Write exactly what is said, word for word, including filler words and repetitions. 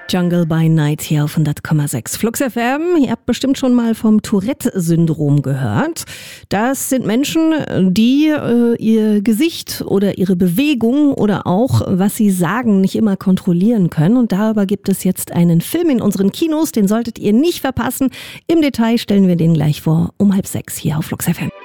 Jungle by Night hier auf hundert Komma sechs Flux F M. Ihr habt bestimmt schon mal vom Tourette-Syndrom gehört. Das sind Menschen, die äh, ihr Gesicht oder ihre Bewegung oder auch, was sie sagen, nicht immer kontrollieren können. Und darüber gibt es jetzt einen Film in unseren Kinos, den solltet ihr nicht verpassen. Im Detail stellen wir den gleich vor, um halb sechs hier auf Flux F M.